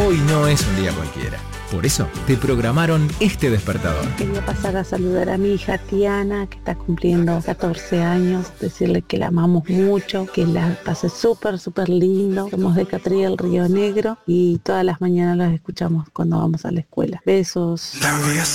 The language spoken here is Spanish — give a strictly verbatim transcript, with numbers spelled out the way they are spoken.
Hoy no es un día cualquiera. Por eso te programaron este despertador. Quería pasar a saludar a mi hija Tiana, que está cumpliendo catorce años, decirle que la amamos mucho, que la pase súper, súper lindo. Somos de Catriel, Río Negro, y todas las mañanas las escuchamos cuando vamos a la escuela. Besos.